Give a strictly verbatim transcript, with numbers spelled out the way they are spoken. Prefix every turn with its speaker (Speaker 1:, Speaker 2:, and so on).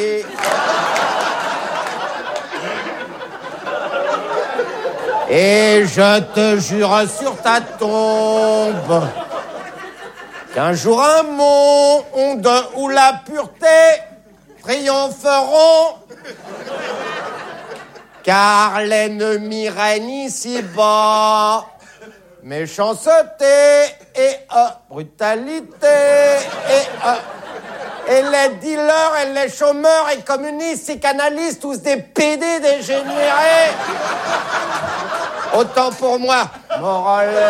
Speaker 1: Et je te jure sur ta tombe qu'un jour un monde où la pureté triompheront, car l'ennemi règne ici-bas. Méchanceté et euh, brutalité et euh, et les dealers et les chômeurs et communistes, psychanalystes, tous des pédés dégénérés. Autant pour moi, morale.